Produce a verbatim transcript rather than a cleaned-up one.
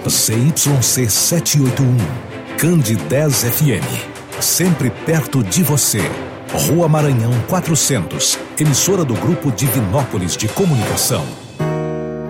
Z Y C sete oito um, Cande dez F M. Sempre perto de você. Rua Maranhão quatrocentos, emissora do Grupo Divinópolis de Comunicação.